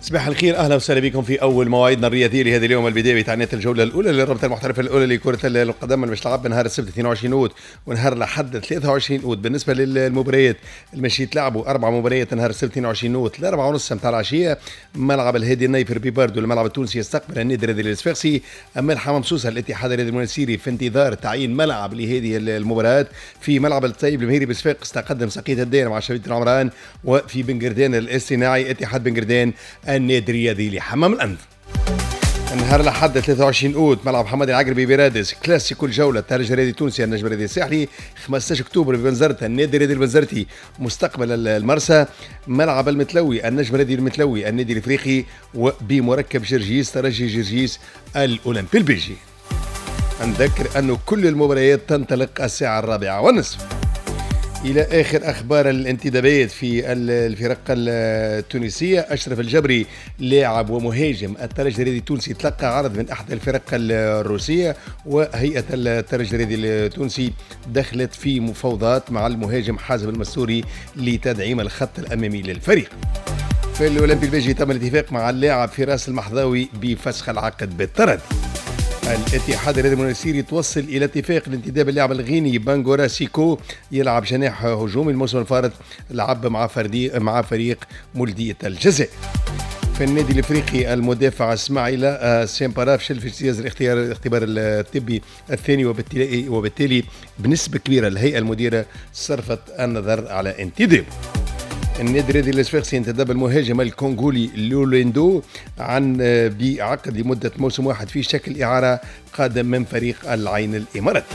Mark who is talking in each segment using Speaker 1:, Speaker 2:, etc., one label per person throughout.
Speaker 1: صباح الخير، اهلا وسهلا بكم في اول مواعيدنا الرياضيه لهذا اليوم. البدايه بتعنية الجوله الاولى للرابطه المحترفه الاولى لكره القدم اللي باش تلعب نهار السبت 22 اوت ونهار الاحد 23 اوت. بالنسبه للمباريات المشي يتلعبوا 4 مباريات نهار السبت 22 اوت ل 4:30 متاع العشيه. ملعب الهادي النايفر بباردو الملعب التونسي يستقبل النادي الرياضي الصفاقسي. اما الحمام سوسه الاتحاد الرياضي المنسيري في انتظار تعيين ملعب لهذه المباراه. في ملعب الطيب المهيري بصفاقس تقدم سقيت الدين مع شبيبه العمران، وفي بنقردان الاصطناعي اتحاد بنقردان النادي الرياضي لحمام الأنف. نهار الأحد 23 أوت ملعب حمادي العقربي برادس كلاسيكو الجولة الترجي الرياضي التونسي النجم الرياضي الساحلي. 15 أكتوبر ببنزرت النادي الرياضي البنزرتي مستقبل المرسى. ملعب المتلوي النجم الرياضي المتلوي النادي الإفريقي، وبمركب جرجيس ترجي جرجيس الأولمبي البلجي. نذكر أنه كل المباريات تنطلق الساعة 4:30. إلى آخر أخبار الانتدابات في الفرق التونسية. أشرف الجبري لاعب ومهاجم الترجي الرياضي التونسي تلقى عرض من أحد الفرق الروسية، وهيئة الترجي الرياضي التونسي دخلت في مفاوضات مع المهاجم حازم المستوري لتدعيم الخط الأمامي للفريق. في الأولمبي البلجي تم الاتفاق مع اللاعب فراس المحظاوي بفسخ العقد بالتردي. الاتحاد الرياضي المنسيري توصل الى اتفاق لانتداب اللاعب الغيني بانغورا سيكو يلعب جناح هجومي. الموسم الفارط لعب مع فريق مولدية الجزائر. في النادي الافريقي المدافع اسماعيل سيمبارا فشل في اجتياز الاختبار الطبي الثاني، وبالتالي بنسبة كبيرة الهيئة المديرة صرفت النظر على انتدابه. النادي الرياضي الصفاقسي انتدب المهاجم الكونغولي لوليندو عن بعقد لمدة موسم واحد في شكل إعارة قادم من فريق العين الإماراتي.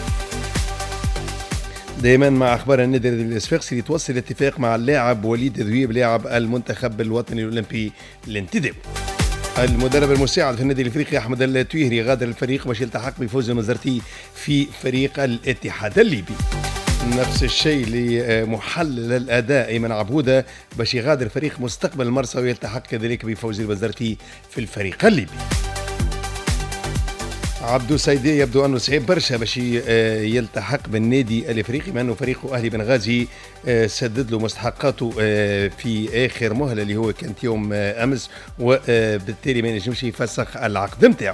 Speaker 1: دائما مع أخبار النادي الرياضي الصفاقسي لتوصل الاتفاق مع اللاعب وليد ذويب لاعب المنتخب الوطني الأولمبي للانتداب. المدرب المساعد في النادي الافريقي احمد التويهري غادر الفريق باش يلتحق بفوز المزرتي في فريق الاتحاد الليبي. نفس الشيء لمحلل الاداء ايمن عبوده باش يغادر فريق مستقبل المرسى ويلتحق كذلك بفوز الوزارتي في الفريق الليبي. عبدو سيدي يبدو انه صعيب برشا باش يلتحق بالنادي الافريقي، مع انه فريقه اهلي بنغازي سدد له مستحقاته في اخر مهله اللي هو كانت يوم امس، وبالتالي ما ينجمش يفسخ العقد نتاعو.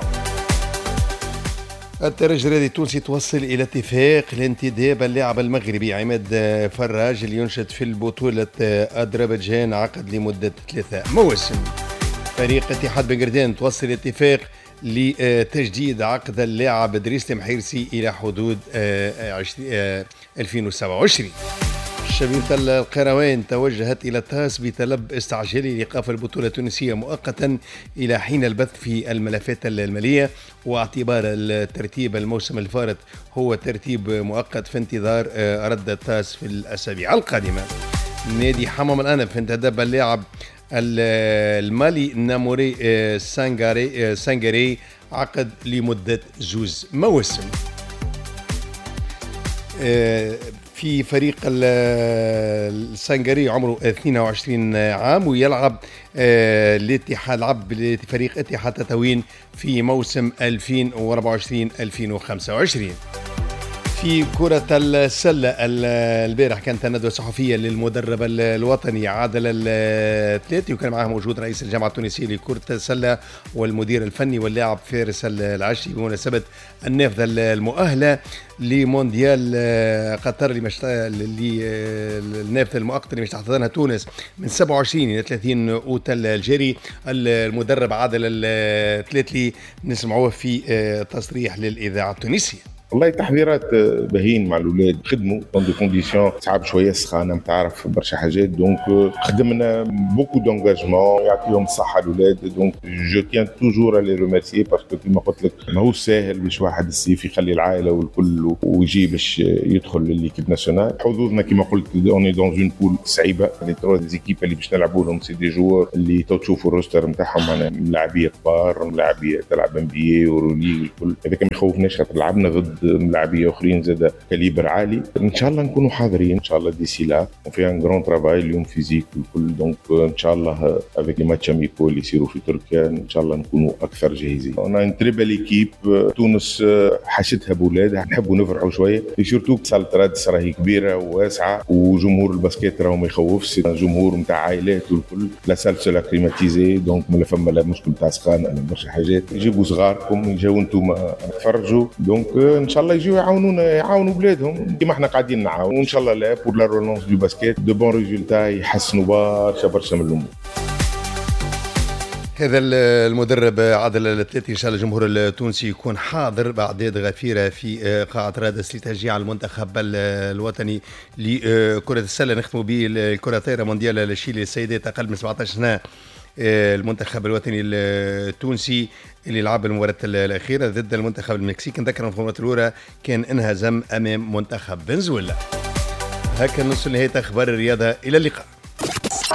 Speaker 1: الترجي الرياضي التونسي توصل الى اتفاق لانتداب اللاعب المغربي عماد فراج اللي ينشط في البطوله اذربيجان عقد لمده 3 مواسم. فريق اتحاد بنقردان توصل اتفاق لتجديد عقد اللاعب دريس المحيرسي الى حدود 2027. شبيبة القروين توجهت إلى تاس بطلب استعجال إيقاف البطولة التونسية مؤقتا إلى حين البث في الملفات المالية، واعتبار الترتيب الموسم الفارط هو ترتيب مؤقت في انتظار رد تاس في الأسابيع القادمة. نادي حمام الأنف انتدب اللاعب المالي ناموري سانغاري عقد لمدة 2 مواسم. في فريق السانغاري عمره 22 عام ويلعب الاتحاد لعب لفريق اتحاد تطاوين في موسم 2024-2025. في كرة السلة البارح كانت ندوة صحفية للمدرب الوطني عادل الثلاثي، وكان معه موجود رئيس الجامعة التونسية لكرة السلة والمدير الفني واللاعب فارس العشي بمناسبة النافذة المؤهلة لمونديال قطر اللي النافذة المؤقتة اللي مش تحتضنها تونس من 27 إلى 30 أوت الجاري. المدرب عادل الثلاثي نسمعوه في تصريح للإذاعة التونسية.
Speaker 2: والله تحضيرات باهين مع الاولاد، خدموا دون دي كونديسيون صعاب شويه، سخانه متعرف برشا حاجات، دونك خدمنا بوكو دونجاجمون، يعطيهم الصحه الاولاد. دونك جو تيان توجور لي ريميرسي باسكو كيما قلت لك ماهوش ساهل باش واحد الصيف يخلي العائله والكل ويجي باش يدخل لليكيب ناسيونال. حظوظنا كيما قلت اوني دون اون بول صعيبه، لي تروا زيكيب اللي باش نلعبوا لهم سي دي جوور اللي تشوفوا الروستر نتاعهم انا لاعبيه كبار، لاعبيه تلعب ام بي اي ورولي والكل. هذاك ما يخوفناش خاطر لعبنا ضد ملاعبيه اخرين زاد كاليبر عالي. ان شاء الله نكونوا حاضرين ان شاء الله ديسي لا، وفي ان جرون ترافاي اليوم فيزيك والكل. دونك ان شاء الله افيك لي ماتش اميكو اللي يصيروا في تركيا ان شاء الله نكونوا اكثر جاهزين. انا ان تري بال ايكيب. تونس حاشتها بولادها، نحبوا نفرحوا شويه سورتو صاله رادس راهي كبيره وواسعه، وجمهور الباسكيت راهو ما يخوفش، جمهور نتاع عائلات والكل. لا سال سولا كليماتيزي دونك ما فما لا مشكل تاع سخان ولا برشا حاجات. يجيبوا صغاركم يجوا انتم تفرجوا، دونك ان شاء الله يجوا يعاونوا بلادهم كيما احنا قاعدين نعاونوا. وان شاء الله لا بور لا رولونس دو باسكيت دو بون ريزولتا يحسنوا برشا من الامور.
Speaker 1: هذا المدرب عادل الثلاثي ان شاء الله الجمهور التونسي يكون حاضر باعداد غفيره في قاعه رادس لتشجيع المنتخب الوطني لكره السله. نختموا به الكره الطايره مونديال الشيلي للسيدات اقل من 17 سنه. المنتخب الوطني التونسي اللي لعب المباراة الأخيرة ضد المنتخب المكسيكي، نذكر في المباراة الأولى كان انهزم أمام منتخب فنزويلا. هكذا نوصل لنهاية أخبار الرياضة، إلى اللقاء.